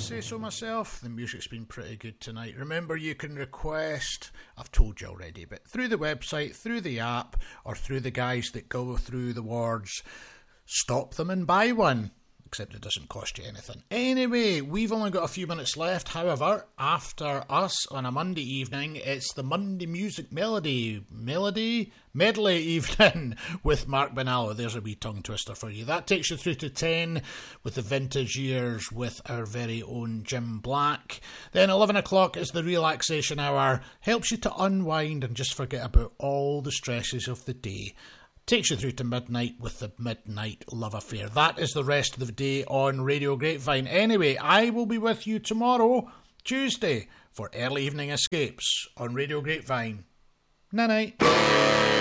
say so myself, the music's been pretty good tonight. Remember, you can request, I've told you already, but through the website, through the app, or through the guys that go through the words, stop them and buy one. Except it doesn't cost you anything. Anyway, we've only got a few minutes left. However, after us on a Monday evening, it's the Monday Music Medley evening with Mark Bonallo. There's a wee tongue twister for you. That takes you through to 10 with the vintage years with our very own Jim Black. Then 11 o'clock is the relaxation hour. Helps you to unwind and just forget about all the stresses of the day. Takes you through to midnight with the Midnight Love Affair. That is the rest of the day on Radio Grapevine. Anyway, I will be with you tomorrow, Tuesday, for Early Evening Escapes on Radio Grapevine. Night-night.